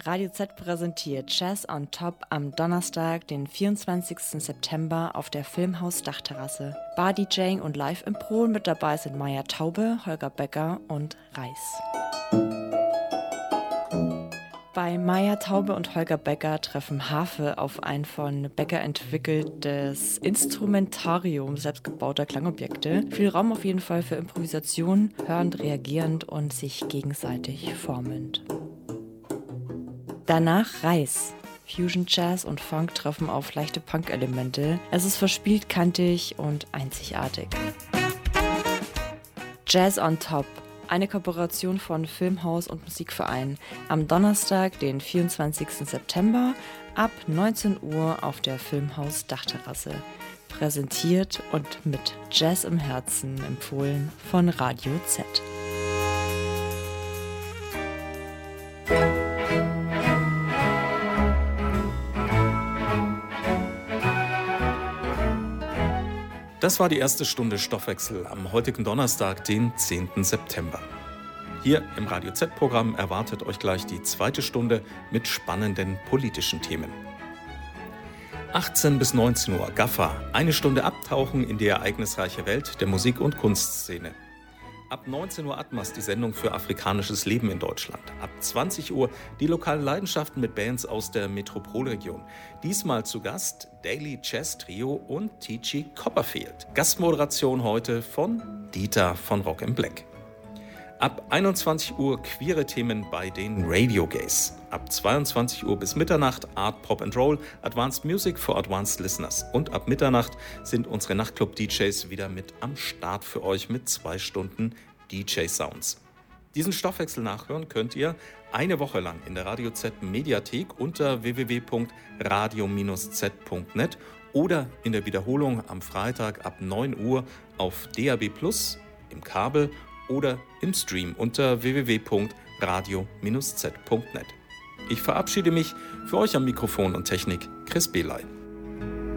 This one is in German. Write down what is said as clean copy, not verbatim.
Radio Z präsentiert Jazz on Top am Donnerstag, den 24. September auf der Filmhaus-Dachterrasse. Bar-DJing und Live-Impro mit dabei sind Maja Taube, Holger Becker und Reis. Bei Maja Taube und Holger Becker treffen Harfe auf ein von Becker entwickeltes Instrumentarium selbstgebauter Klangobjekte. Viel Raum auf jeden Fall für Improvisation, hörend, reagierend und sich gegenseitig formend. Danach Reis. Fusion, Jazz und Funk treffen auf leichte Punk-Elemente. Es ist verspielt, kantig und einzigartig. Jazz on Top. Eine Kooperation von Filmhaus und Musikverein. Am Donnerstag, den 24. September, ab 19 Uhr auf der Filmhaus-Dachterrasse. Präsentiert und mit Jazz im Herzen empfohlen von Radio Z. Das war die erste Stunde Stoffwechsel am heutigen Donnerstag, den 10. September. Hier im Radio Z-Programm erwartet euch gleich die zweite Stunde mit spannenden politischen Themen. 18 bis 19 Uhr, GAFFA, eine Stunde Abtauchen in die ereignisreiche Welt der Musik- und Kunstszene. Ab 19 Uhr Atmas, die Sendung für afrikanisches Leben in Deutschland. Ab 20 Uhr die lokalen Leidenschaften mit Bands aus der Metropolregion. Diesmal zu Gast Daily Jazz Trio und T.G. Copperfield. Gastmoderation heute von Dieter von Rock & Black. Ab 21 Uhr queere Themen bei den Radio Gays. Ab 22 Uhr bis Mitternacht Art, Pop and Roll, Advanced Music for Advanced Listeners. Und ab Mitternacht sind unsere Nachtclub-DJs wieder mit am Start für euch mit 2 Stunden DJ-Sounds. Diesen Stoffwechsel nachhören könnt ihr eine Woche lang in der Radio Z Mediathek unter www.radio-z.net oder in der Wiederholung am Freitag ab 9 Uhr auf DAB+ im Kabel oder im Stream unter www.radio-z.net. Ich verabschiede mich, für euch am Mikrofon und Technik Chris Behley.